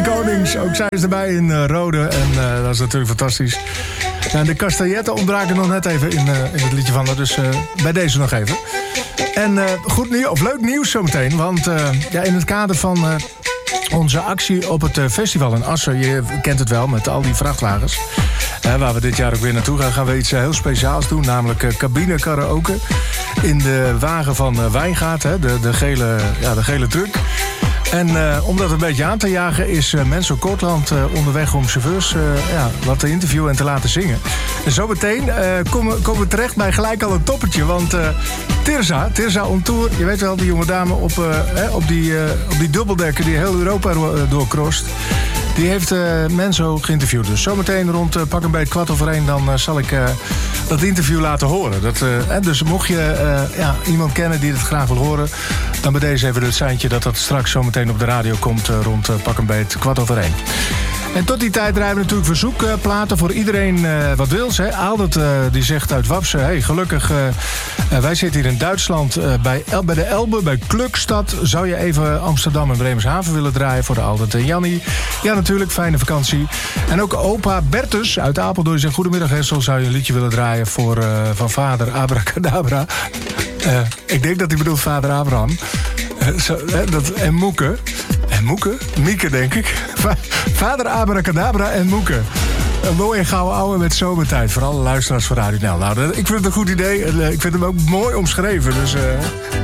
Lily Konings, ook zij is erbij in Rode. En dat is natuurlijk fantastisch. Ja, de castagnetten ontbraken nog net even in het liedje van haar. Dus bij deze nog even. En goed nieuws, of leuk nieuws zometeen. Want in het kader van onze actie op het festival in Assen... je kent het wel, met al die vrachtwagens... waar we dit jaar ook weer naartoe gaan... gaan we iets heel speciaals doen. Namelijk cabine karaoke. In de wagen van Wijngaard, de gele truck. En om dat een beetje aan te jagen is Menso Kortland onderweg om chauffeurs wat te interviewen en te laten zingen. En zometeen komen we terecht bij gelijk al een toppertje. Want Tirza on tour, je weet wel, die jonge dame op die dubbeldekker die heel Europa doorkrost. Die heeft Menso geïnterviewd. Dus zometeen rond pak een beetje 1:15 dan zal ik dat interview laten horen. Dus mocht je iemand kennen die het graag wil horen... dan bij deze even het seintje dat straks zometeen op de radio komt... rond pak een beetje 1:15. En tot die tijd draaien we natuurlijk verzoekplaten voor iedereen wat wils. Aldert die zegt uit Wapsen... hey, gelukkig, wij zitten hier in Duitsland bij de Elbe, bij Klukstad. Zou je even Amsterdam en Bremerhaven willen draaien voor de Aldert en Jannie? Ja, natuurlijk, fijne vakantie. En ook opa Bertus uit Apeldoorn zegt... goedemiddag Hessel, zou je een liedje willen draaien van vader Abracadabra? Ik denk dat hij bedoelt vader Abraham. En Moeke. En Moeke? Mieke, denk ik. Vader Abracadabra en Moeke. Een mooie gouden ouwe met zomertijd. Voor alle luisteraars van Radio Nel. Nou, ik vind het een goed idee. Ik vind hem ook mooi omschreven. Dus...